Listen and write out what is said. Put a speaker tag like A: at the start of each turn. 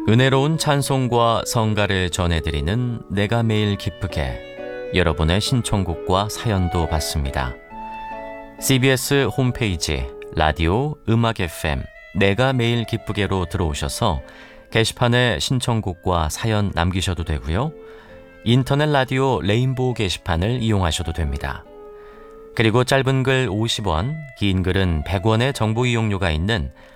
A: 은혜로운 찬송과 성가를 전해드리는 내가 매일 기쁘게, 여러분의 신청곡과 사연도 받습니다. CBS 홈페이지 라디오 음악 FM 내가 매일 기쁘게로 들어오셔서 게시판에 신청곡과 사연 남기셔도 되고요. 인터넷 라디오 레인보우 게시판을 이용하셔도 됩니다. 그리고 짧은 글 50원, 긴 글은 100원의 정보 이용료가 있는